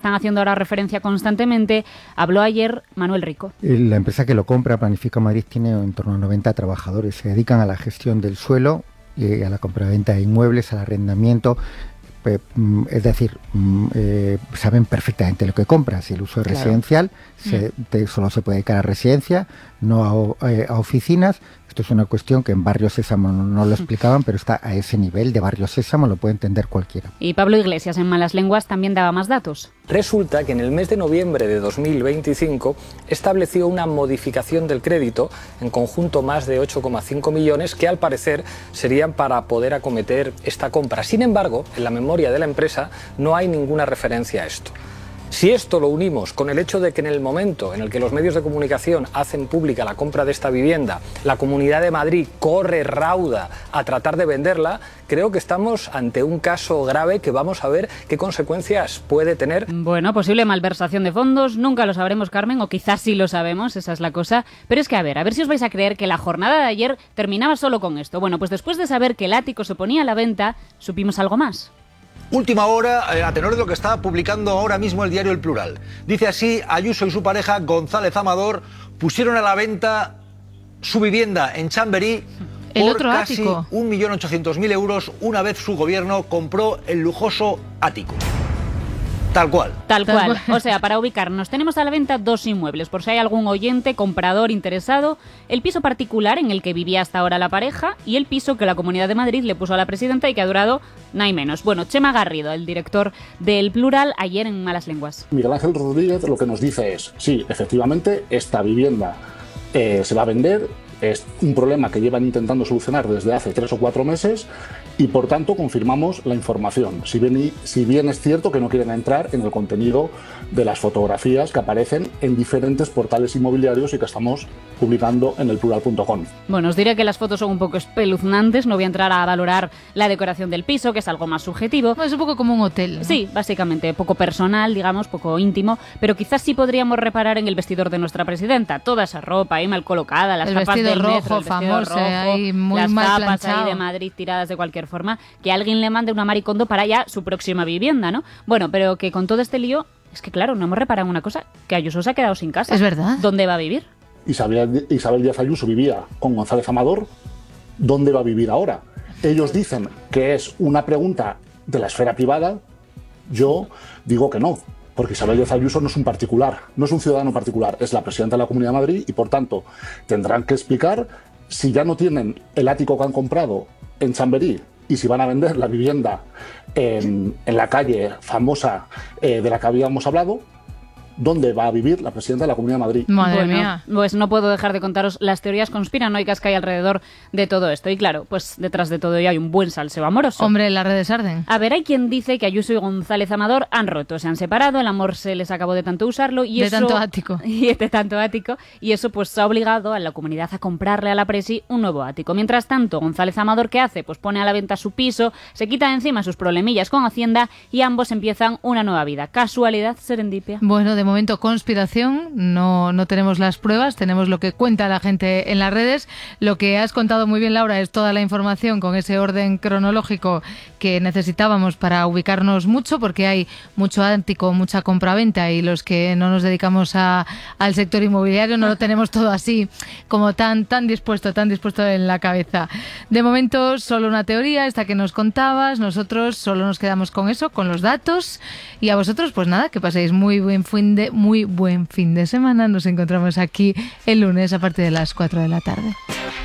están haciendo ahora referencia constantemente, habló ayer Manuel Rico. La empresa que lo compra, Planifica Madrid, tiene en torno a 90 trabajadores. Se dedican a la gestión del suelo, a la compraventa de inmuebles, al arrendamiento. Es decir, saben perfectamente lo que compran. Si el uso es residencial, solo se puede dedicar a residencia, no a oficinas. Esto es una cuestión que en Barrio Sésamo no lo explicaban, pero está a ese nivel de Barrio Sésamo, lo puede entender cualquiera. Y Pablo Iglesias, en Malas Lenguas, también daba más datos. Resulta que en el mes de noviembre de 2025 estableció una modificación del crédito, en conjunto más de 8,5 millones, que al parecer serían para poder acometer esta compra. Sin embargo, en la memoria de la empresa no hay ninguna referencia a esto. Si esto lo unimos con el hecho de que en el momento en el que los medios de comunicación hacen pública la compra de esta vivienda, la Comunidad de Madrid corre rauda a tratar de venderla, creo que estamos ante un caso grave que vamos a ver qué consecuencias puede tener. Bueno, posible malversación de fondos, nunca lo sabremos, Carmen, o quizás sí lo sabemos, esa es la cosa. Pero es que, a ver si os vais a creer que la jornada de ayer terminaba solo con esto. Bueno, pues después de saber que el ático se ponía a la venta, supimos algo más. Última hora, a tenor de lo que está publicando ahora mismo el diario El Plural. Dice así: Ayuso y su pareja González Amador pusieron a la venta su vivienda en Chamberí por casi 1.800.000 euros una vez su gobierno compró el lujoso ático. Tal cual. Tal cual. O sea, para ubicarnos, tenemos a la venta dos inmuebles, por si hay algún oyente, comprador interesado: el piso particular en el que vivía hasta ahora la pareja y el piso que la Comunidad de Madrid le puso a la presidenta y que ha durado nada y menos. Bueno, Chema Garrido, el director del Plural, ayer en Malas Lenguas. Miguel Ángel Rodríguez lo que nos dice es: sí, efectivamente, esta vivienda se va a vender. Es un problema que llevan intentando solucionar desde hace 3 o 4 meses y, por tanto, confirmamos la información. Si bien es cierto que no quieren entrar en el contenido de las fotografías que aparecen en diferentes portales inmobiliarios y que estamos publicando en elplural.com. Bueno, os diré que las fotos son un poco espeluznantes, no voy a entrar a valorar la decoración del piso, que es algo más subjetivo. Es un poco como un hotel, ¿no? Sí, básicamente, poco personal, digamos, poco íntimo, pero quizás sí podríamos reparar en el vestidor de nuestra presidenta. Toda esa ropa ahí mal colocada, las tapas del rojo, metro, el vestido rojo, ahí muy las mal tapas planchado. ahí de Madrid tiradas de cualquier forma, que alguien le mande una Maricondo para ya su próxima vivienda, ¿no? Bueno, pero que con todo este lío, es que claro, no hemos reparado en una cosa, que Ayuso se ha quedado sin casa. Es verdad. ¿Dónde va a vivir? Isabel Díaz Ayuso vivía con González Amador. ¿Dónde va a vivir ahora? Ellos dicen que es una pregunta de la esfera privada. Yo digo que no, porque Isabel Díaz Ayuso no es un particular, no es un ciudadano particular, es la presidenta de la Comunidad de Madrid y, por tanto, tendrán que explicar si ya no tienen el ático que han comprado en Chamberí y si van a vender la vivienda en la calle famosa de la que habíamos hablado. ¿Dónde va a vivir la presidenta de la Comunidad de Madrid? Madre mía. Pues no puedo dejar de contaros las teorías conspiranoicas que hay alrededor de todo esto. Y claro, pues detrás de todo ello hay un buen salseo amoroso. Hombre, las redes arden. A ver, hay quien dice que Ayuso y González Amador han roto, se han separado, el amor se les acabó de tanto usarlo y de eso... tanto ático. Y de tanto ático. Y eso pues ha obligado a la comunidad a comprarle a la presi un nuevo ático. Mientras tanto, González Amador, ¿qué hace? Pues pone a la venta su piso, se quita de encima sus problemillas con Hacienda y ambos empiezan una nueva vida. Casualidad, serendipia. Bueno, de momento conspiración, no tenemos las pruebas, tenemos lo que cuenta la gente en las redes. Lo que has contado muy bien, Laura, es toda la información con ese orden cronológico que necesitábamos para ubicarnos mucho, porque hay mucho ático, mucha compraventa y los que no nos dedicamos al sector inmobiliario no lo tenemos todo así como tan dispuesto en la cabeza. De momento solo una teoría, esta que nos contabas, nosotros solo nos quedamos con eso, con los datos, y a vosotros pues nada, que paséis muy buen fin de semana. Nos encontramos aquí el lunes a partir de las 4 de la tarde.